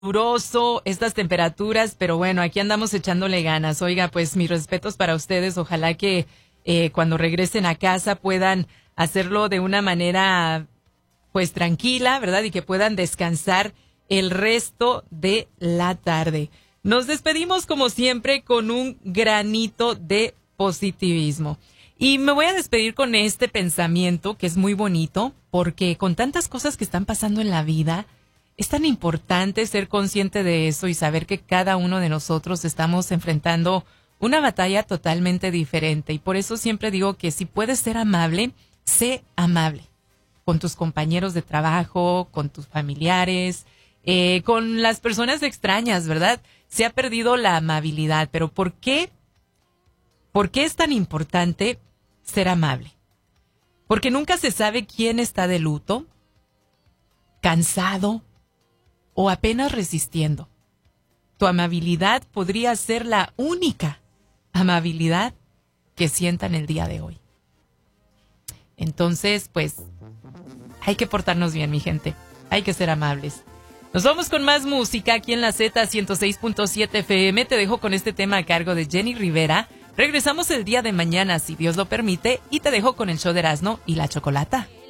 caluroso estas temperaturas, pero bueno, aquí andamos echándole ganas. Oiga, pues mis respetos para ustedes. Ojalá que cuando regresen a casa puedan hacerlo de una manera pues tranquila, ¿verdad? Y que puedan descansar el resto de la tarde. Nos despedimos como siempre con un granito de positivismo. Y me voy a despedir con este pensamiento que es muy bonito, porque con tantas cosas que están pasando en la vida, es tan importante ser consciente de eso y saber que cada uno de nosotros estamos enfrentando una batalla totalmente diferente. Y por eso siempre digo que si puedes ser amable, sé amable con tus compañeros de trabajo, con tus familiares, con las personas extrañas, ¿verdad? Se ha perdido la amabilidad, pero ¿por qué? ¿Por qué es tan importante ser amable? Porque nunca se sabe quién está de luto, cansado o apenas resistiendo. Tu amabilidad podría ser la única amabilidad que sientan el día de hoy. Entonces, pues, hay que portarnos bien, mi gente. Hay que ser amables. Nos vamos con más música aquí en la Z106.7 FM. Te dejo con este tema a cargo de Jenny Rivera. Regresamos el día de mañana, si Dios lo permite, y te dejo con el show de Erasmo y la Chocolata.